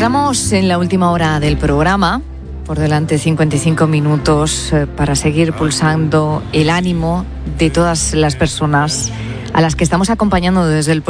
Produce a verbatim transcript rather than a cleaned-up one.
Entramos en la última hora del programa. Por delante cincuenta y cinco minutos eh, para seguir pulsando el ánimo de todas las personas a las que estamos acompañando desde el